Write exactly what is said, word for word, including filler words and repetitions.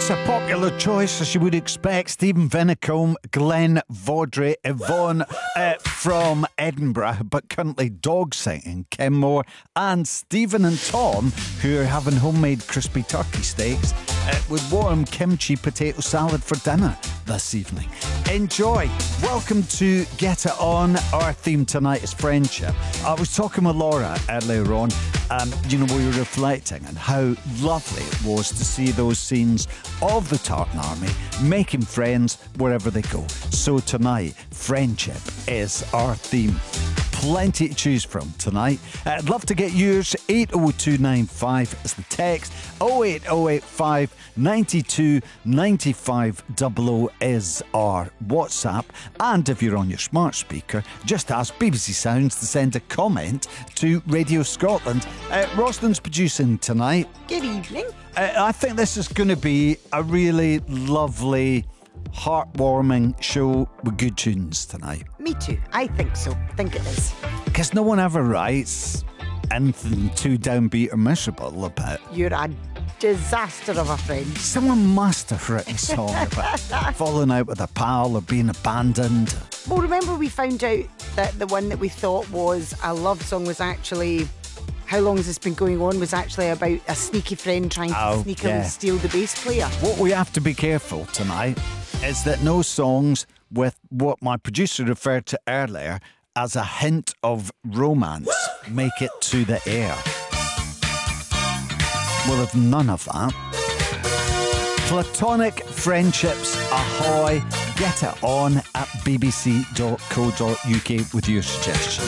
It's a popular choice, as you would expect. Stephen Vennicombe, Glenn Vaudrey, Yvonne uh, from Edinburgh, but currently dog sitting, Kim Moore, and Stephen and Tom, who are having homemade crispy turkey steaks uh, with warm kimchi potato salad for dinner this evening. Enjoy. Welcome to Get It On. Our theme tonight is friendship. I was talking with Laura earlier on. Um, you know, we were reflecting on how lovely it was to see those scenes of the Tartan Army making friends wherever they go. So tonight, friendship is our theme. Plenty to choose from tonight. Uh, I'd love to get yours. eight oh two nine five is the text. oh eight oh eight five nine two nine five double oh is our WhatsApp. And if you're on your smart speaker, just ask B B C Sounds to send a comment to Radio Scotland. Uh, Roslyn's producing tonight. Good evening. Uh, I think this is going to be a really lovely, heartwarming show with good tunes tonight. Me too. I think so. I think it is. Because no one ever writes anything too downbeat or miserable about. You're a disaster of a friend. Someone must have written a song about falling out with a pal or being abandoned. Well, remember we found out that the one that we thought was a love song was actually... How long has this been going on? Was actually about a sneaky friend trying to Oh, sneak yeah. and steal the bass player. What we have to be careful tonight is that no songs with what my producer referred to earlier as a hint of romance make it to the air. We'll have none of that. Platonic friendships, ahoy. Get it on at b b c dot co dot u k with your suggestions.